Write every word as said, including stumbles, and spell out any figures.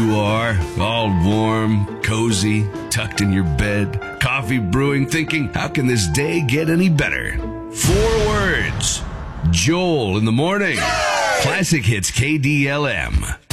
You are all warm, cozy, tucked in your bed, coffee brewing, thinking, how can this day get any better? Four words. Joel in the morning. Classic Hits K D L M.